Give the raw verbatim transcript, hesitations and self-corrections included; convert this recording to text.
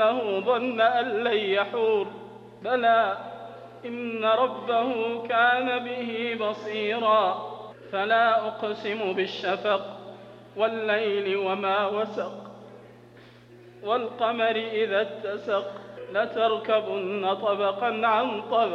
إنه ظن أن لن يحور بلى إن ربه كان به بصيرا فلا أقسم بالشفق والليل وما وسق والقمر إذا اتسق لتركبن طبقا عن طبق